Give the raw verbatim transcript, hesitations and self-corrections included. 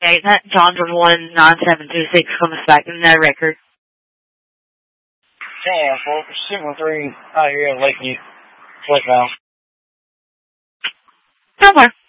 Okay, that John one nine seven two six comes back in that record. ten four, signal three out here in Lakeview. Lake Mountain. Somewhere.